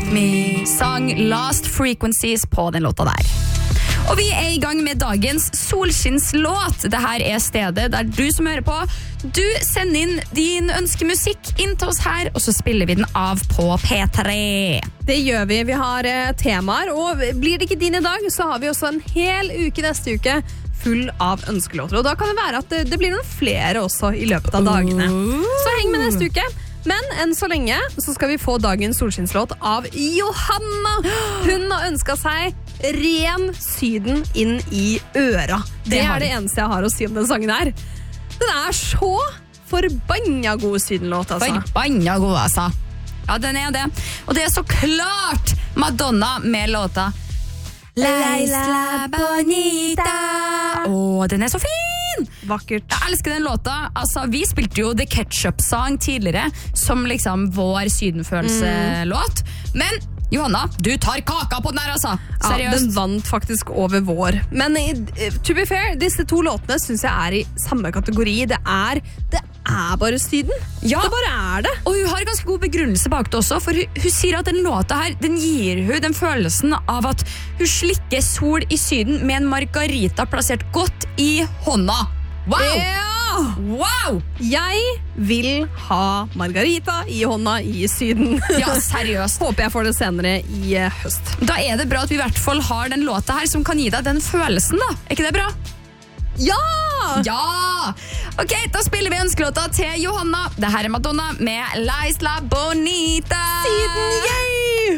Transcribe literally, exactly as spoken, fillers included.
with me. Sang Last Frequencies på den låta der. Og vi er i gang med dagens solskinnslåt. Dette er stedet der du som hører på, du sender inn din ønskemusikk inn til oss her, og så spiller vi den av på P tre. Det gjør vi. Vi har eh, temaer, og blir det ikke din i dag, så har vi også en hel uke neste uke full av ønskelåter. Og da kan det være at det, det blir noen flere også i løpet av dagene. Så heng med neste uke. Men enn så lenge så skal vi få dagens solskinnslåt av Johanna. Hun har ønsket seg ren syden inn i øra. Det, det er det eneste jeg har å si om den sangen her. Den er så forbanna god sydenlåt, altså. Forbanna god, altså. Ja, den er det. Og det er så klart Madonna med låta La Isla Bonita. Åh, den er så fin! Vakkert. Jeg elsker den låta. Altså, vi spilte jo The Ketchup-sang tidligere som liksom vår sydenfølelselåt. Mm. Men Johanna, du tar kaka på den her, altså. Seriøst. Ja, den vant faktisk over vår. Men to be fair, disse to låtene synes jeg er i samme kategori. Det er, det er bare syden. Ja. Det bare er det. Og hun har ganske god begrunnelse bak det også, for hun, hun sier at den låta her, den gir hun den følelsen av at hun slikker sol i syden med en margarita plassert godt i hånda. Wow! Ja! Wow! Jeg vil ha margarita i hånda i syden. Ja, seriøst. Håper jeg får det senere i uh, høst. Da er det bra at vi i hvert fall har den låta her som kan gi deg den følelsen, da. Er ikke det bra? Ja! Ja! Ok, da spiller vi ønskelåta til Johanna. Det her er Madonna med La Isla Bonita. Syden, yay!